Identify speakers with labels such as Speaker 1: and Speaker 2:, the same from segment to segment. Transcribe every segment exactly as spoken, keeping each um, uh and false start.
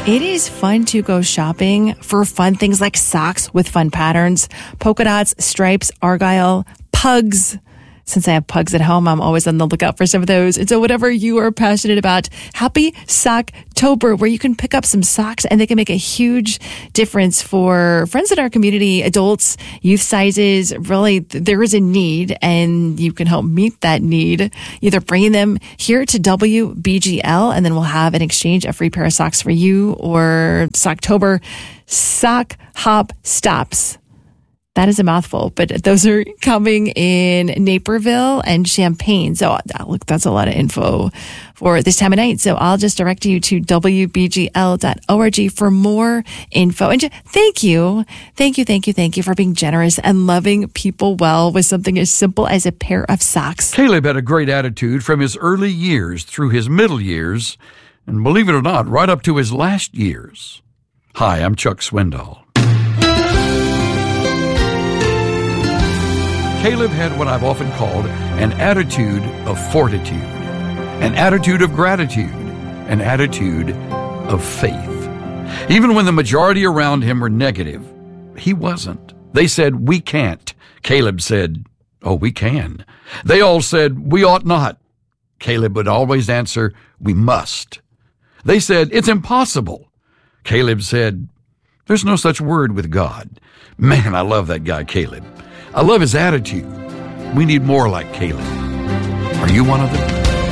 Speaker 1: It is fun to go shopping for fun things like socks with fun patterns, polka dots, stripes, argyle, pugs. Since I have pugs at home, I'm always on the lookout for some of those. And so whatever you are passionate about, happy Socktober, where you can pick up some socks and they can make a huge difference for friends in our community, adults, youth sizes. Really, there is a need and you can help meet that need, either bringing them here to W B G L and then we'll have an exchange, a free pair of socks for you, or Socktober sock hop stops. That is a mouthful, but those are coming in Naperville and Champaign. So look, that's a lot of info for this time of night. So I'll just direct you to W B G L dot org for more info. And thank you, thank you, thank you, thank you for being generous and loving people well with something as simple as a pair of socks.
Speaker 2: Caleb had a great attitude from his early years through his middle years, and believe it or not, right up to his last years. Hi, I'm Chuck Swindoll. Caleb had what I've often called an attitude of fortitude, an attitude of gratitude, an attitude of faith. Even when the majority around him were negative, he wasn't. They said, "We can't." Caleb said, "Oh, we can." They all said, "We ought not." Caleb would always answer, "We must." They said, "It's impossible." Caleb said, "There's no such word with God." Man, I love that guy, Caleb. I love his attitude. We need more like Caleb. Are you one of them?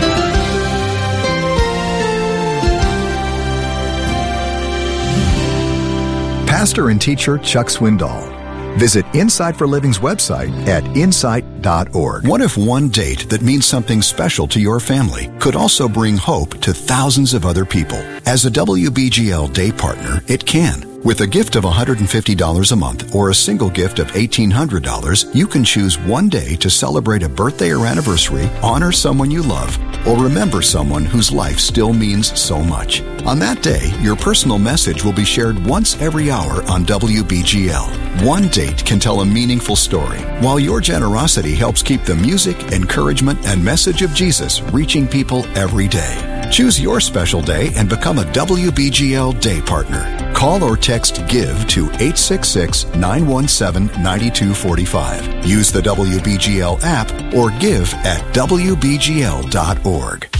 Speaker 3: Pastor and teacher Chuck Swindoll. Visit Insight for Living's website at insight dot org. What if one date that means something special to your family could also bring hope to thousands of other people? As a W B G L day partner, it can. With a gift of one hundred fifty dollars a month or a single gift of eighteen hundred dollars, you can choose one day to celebrate a birthday or anniversary, honor someone you love, or remember someone whose life still means so much. On that day, your personal message will be shared once every hour on W B G L. One date can tell a meaningful story, while your generosity helps keep the music, encouragement, and message of Jesus reaching people every day. Choose your special day and become a W B G L day partner. Call or text GIVE to eight six six, nine one seven, nine two four five. Use the W B G L app or give at W B G L dot org.